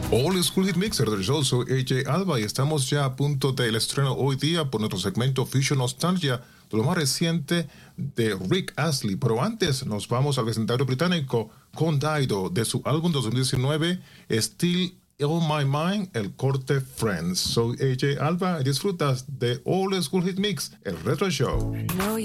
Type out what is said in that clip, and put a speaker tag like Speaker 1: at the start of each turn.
Speaker 1: All School Hit Mixer del show, soy AJ Alba y estamos ya a punto del estreno hoy día por nuestro segmento Fusion Nostalgia de lo más reciente de Rick Astley. Pero antes nos vamos al vecindario británico con Dido de su álbum 2019 Still On My Mind, el corte Friends. Soy AJ Alba y disfrutas de All School Hit Mix, el retro show.
Speaker 2: No,